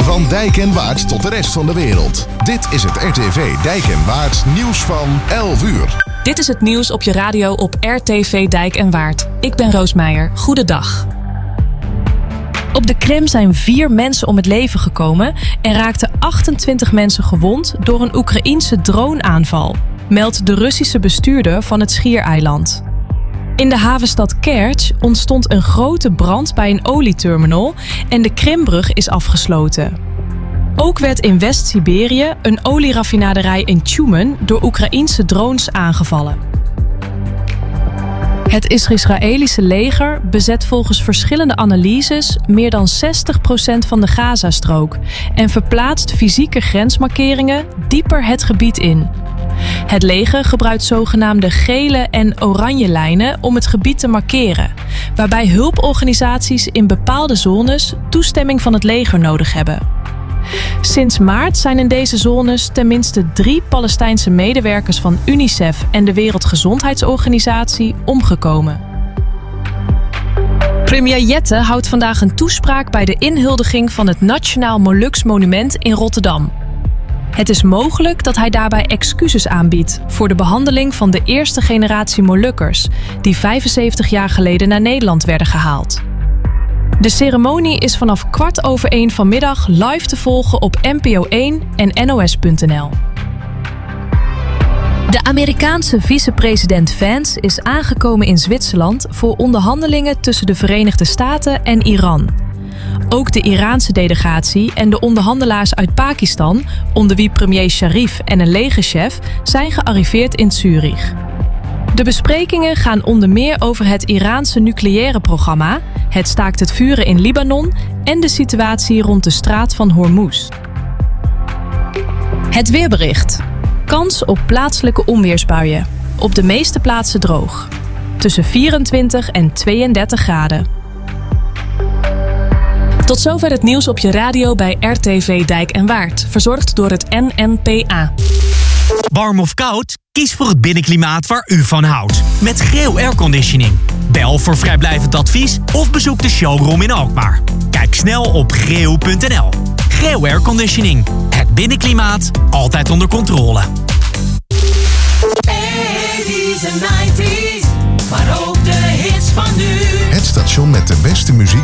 Van Dijk en Waard tot de rest van de wereld. Dit is het RTV Dijk en Waard nieuws van 11 uur. Dit is het nieuws op je radio op RTV Dijk en Waard. Ik ben Roos Meijer. Goedendag. Op de Krim zijn 4 mensen om het leven gekomen en raakten 28 mensen gewond door een Oekraïense droneaanval, meldt de Russische bestuurder van het schiereiland. In de havenstad Kerch ontstond een grote brand bij een olieterminal en de Krimbrug is afgesloten. Ook werd in West-Siberië een olieraffinaderij in Tjumen door Oekraïense drones aangevallen. Het Israëlische leger bezet volgens verschillende analyses meer dan 60% van de Gazastrook en verplaatst fysieke grensmarkeringen dieper het gebied in. Het leger gebruikt zogenaamde gele en oranje lijnen om het gebied te markeren, waarbij hulporganisaties in bepaalde zones toestemming van het leger nodig hebben. Sinds maart zijn in deze zones tenminste 3 Palestijnse medewerkers van UNICEF en de Wereldgezondheidsorganisatie omgekomen. Premier Jette houdt vandaag een toespraak bij de inhuldiging van het Nationaal Moluks Monument in Rotterdam. Het is mogelijk dat hij daarbij excuses aanbiedt voor de behandeling van de eerste generatie Molukkers, die 75 jaar geleden naar Nederland werden gehaald. De ceremonie is vanaf 1:15 vanmiddag live te volgen op NPO 1 en NOS.nl. De Amerikaanse vicepresident Vance is aangekomen in Zwitserland voor onderhandelingen tussen de Verenigde Staten en Iran. Ook de Iraanse delegatie en de onderhandelaars uit Pakistan, onder wie premier Sharif en een legerchef, zijn gearriveerd in Zurich. De besprekingen gaan onder meer over het Iraanse nucleaire programma, het staakt het vuren in Libanon en de situatie rond de straat van Hormuz. Het weerbericht. Kans op plaatselijke onweersbuien. Op de meeste plaatsen droog. Tussen 24 en 32 graden. Tot zover het nieuws op je radio bij RTV Dijk en Waard. Verzorgd door het NNPA. Warm of koud? Kies voor het binnenklimaat waar u van houdt. Met Greo Airconditioning. Bel voor vrijblijvend advies of bezoek de showroom in Alkmaar. Kijk snel op greo.nl. Greo Airconditioning. Het binnenklimaat altijd onder controle. 80s en 90s, maar ook de hits van nu. Het station met de beste muziek